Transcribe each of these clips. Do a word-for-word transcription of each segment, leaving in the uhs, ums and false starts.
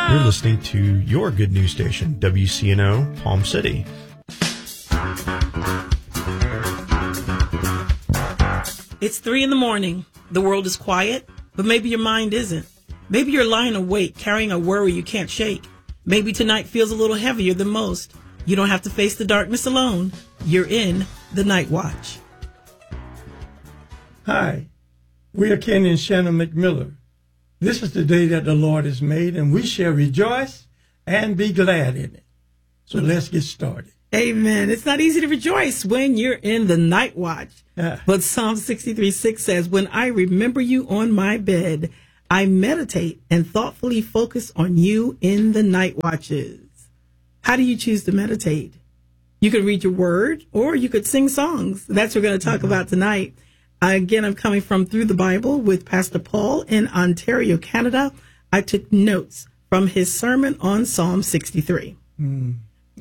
You're listening to your good news station, W C N O, Palm City. It's three in the morning. The world is quiet, but maybe your mind isn't. Maybe you're lying awake, carrying a worry you can't shake. Maybe tonight feels a little heavier than most. You don't have to face the darkness alone. You're in the Night Watch. Hi, we are Ken and Shannon McMiller. This is the day that the Lord has made, and we shall rejoice and be glad in it. So let's get started. Amen. It's not easy to rejoice when you're in the night watch. Yeah. But Psalm sixty-three six says, when I remember you on my bed, I meditate and thoughtfully focus on you in the night watches. How do you choose to meditate? You could read your word or you could sing songs. That's what we're going to talk mm-hmm. about tonight. Again, I'm coming from Through the Bible with Pastor Paul in Ontario, Canada. I took notes from his sermon on Psalm sixty-three. Mm,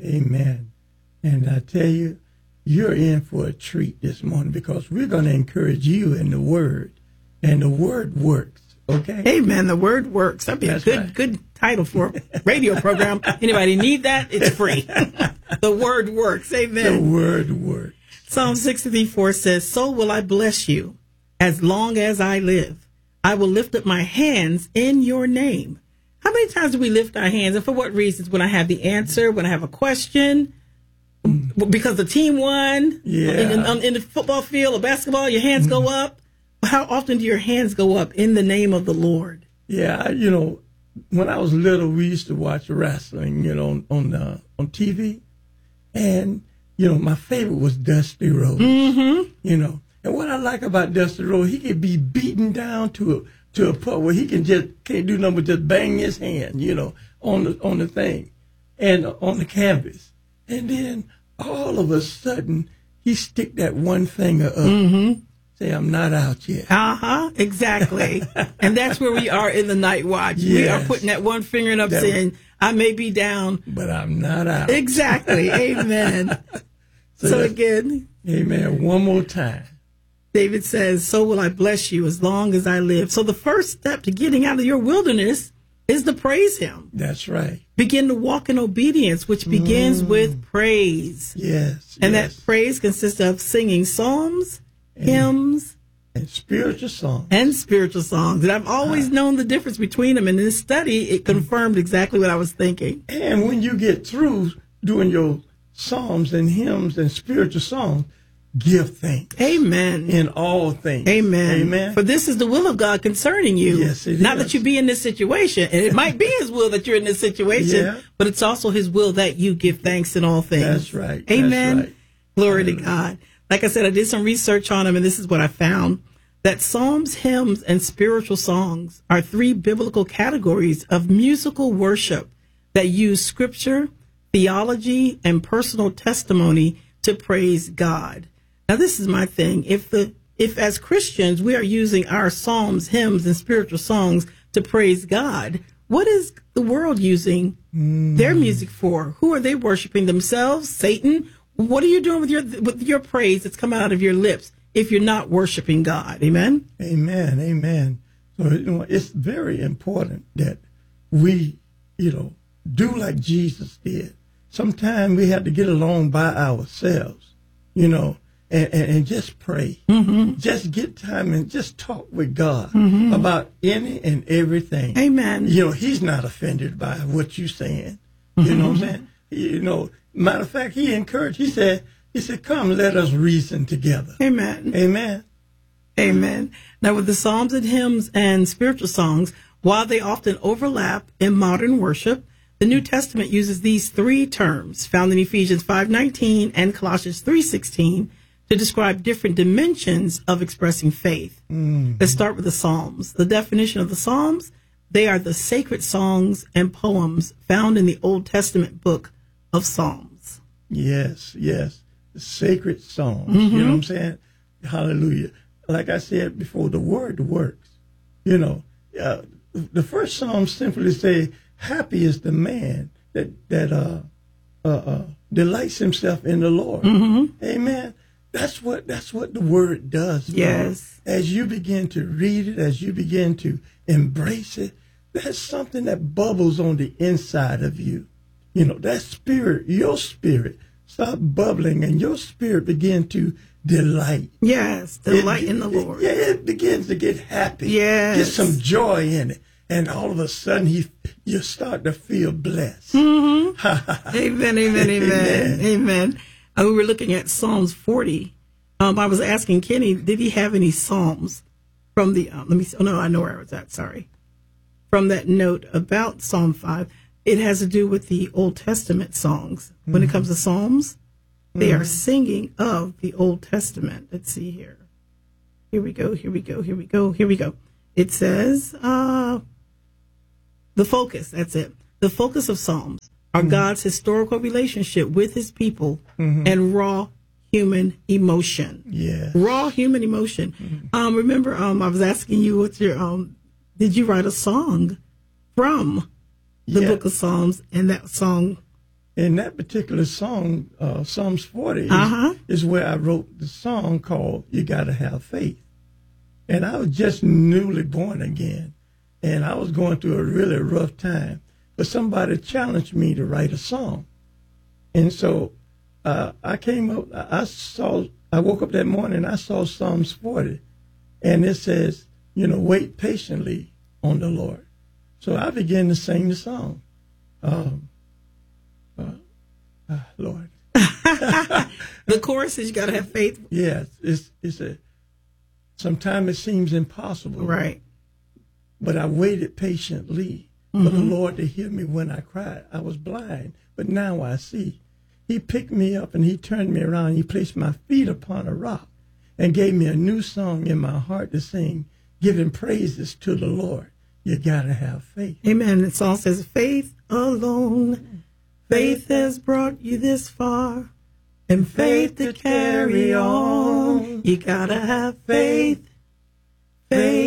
amen. And I tell you, you're in for a treat this morning because we're going to encourage you in the Word. And the Word works, okay? Amen. The Word works. That'd be That's a good right. good title for a radio program. Anybody need that? It's free. The Word works. Amen. The Word works. Psalm sixty-three four says, so will I bless you as long as I live. I will lift up my hands in your name. How many times do we lift our hands? And for what reasons? When I have the answer, when I have a question, because the team won, yeah. in, in, in the football field or basketball, your hands go up. How often do your hands go up in the name of the Lord? Yeah, you know, when I was little, we used to watch wrestling, you know, on on, uh, on T V. And, you know, my favorite was Dusty Rhodes, mm-hmm. you know. And what I like about Dusty Rhodes, he could be beaten down to a to a point where he can just can't do nothing but just bang his hand, you know, on the on the thing and on the canvas. And then all of a sudden, he stick that one finger up. Mm-hmm. Say, I'm not out yet. Uh-huh, exactly. And that's where we are in the night watch. Yes. We are putting that one finger up that saying, I may be down. But I'm not out. Exactly. Amen. so, so again. Amen. One more time. David says, so will I bless you as long as I live. So the first step to getting out of your wilderness is to praise him. That's right. Begin to walk in obedience, which begins mm. with praise. Yes. And yes. that praise consists of singing psalms, and, hymns, and spiritual songs. And spiritual songs. And I've always uh, known the difference between them. And in this study, it confirmed exactly what I was thinking. And when you get through doing your psalms and hymns and spiritual songs, give thanks. Amen. In all things. Amen. Amen. For this is the will of God concerning you. Yes, it Not is. that you be in this situation. And it might be his will that you're in this situation, yeah. but it's also his will that you give thanks in all things. That's right. Amen. That's right. Glory Hallelujah. to God. Like I said, I did some research on them, and this is what I found. That psalms, hymns, and spiritual songs are three biblical categories of musical worship that use scripture, theology, and personal testimony to praise God. Now, this is my thing. If the if as Christians we are using our psalms, hymns, and spiritual songs to praise God, what is the world using mm. their music for? Who are they worshiping? Themselves? Satan? What are you doing with your with your praise that's coming out of your lips if you're not worshiping God? Amen? Amen. Amen. So, you know, it's very important that we, you know, do like Jesus did. Sometimes we have to get along by ourselves, you know, and, and, and just pray. Mm-hmm. Just get time and just talk with God mm-hmm. about any and everything. Amen. You know, he's not offended by what you're saying. Mm-hmm. You know what I'm saying? You know, matter of fact, he encouraged, he said, he said, come, let us reason together. Amen. Amen. Amen. Now, with the psalms and hymns and spiritual songs, while they often overlap in modern worship, the New Testament uses these three terms found in Ephesians five nineteen and Colossians three sixteen to describe different dimensions of expressing faith. Mm-hmm. Let's start with the Psalms. The definition of the Psalms, they are the sacred songs and poems found in the Old Testament book of Psalms. Yes, yes. The sacred songs. Mm-hmm. You know what I'm saying? Hallelujah. Like I said before, the word works. You know, uh, the first Psalm simply say, happy is the man that, that uh, uh, uh, delights himself in the Lord. Mm-hmm. Amen. That's what that's what the word does. Yes. Lord. As you begin to read it, as you begin to embrace it, That's something that bubbles on the inside of you. You know, that spirit, your spirit, start bubbling and your spirit begin to delight. Yes, delight it, in the it, Lord. Yeah, it begins to get happy. Yes. Get some joy in it. And all of a sudden, he, you start to feel blessed. Mm-hmm. Amen, amen, amen, amen. amen. Uh, we were looking at Psalms forty. Um, I was asking Kenny, did he have any Psalms from the, um, let me see, oh no, I know where I was at, sorry. From that note about Psalm five. It has to do with the Old Testament songs. Mm-hmm. When it comes to Psalms, they mm-hmm. are singing of the Old Testament. Let's see here. Here we go, here we go, here we go, here we go. It says, uh, the focus, that's it. The focus of Psalms are mm-hmm. God's historical relationship with his people mm-hmm. and raw human emotion. Yeah. Raw human emotion. Mm-hmm. Um, remember, um, I was asking you, what's your, um, did you write a song from the yeah. book of Psalms, and that song? In that particular song, uh, Psalms forty, is, uh-huh. is where I wrote the song called You Gotta Have Faith. And I was just newly born again, and I was going through a really rough time. But somebody challenged me to write a song. And so uh, I came up, I saw, I woke up that morning, I saw Psalms forty, and it says, you know, wait patiently on the Lord. So I began to sing the song. Um, uh, uh, Lord. The chorus is you got to have faith. Yes. It's, it's a, sometimes it seems impossible. Right. But I waited patiently mm-hmm. for the Lord to hear me when I cried. I was blind, but now I see. He picked me up and he turned me around. He placed my feet upon a rock and gave me a new song in my heart to sing, giving praises to the Lord. You gotta have faith. Amen. The song says, faith alone. Faith has brought you this far. And faith to carry on. You gotta have faith. Faith.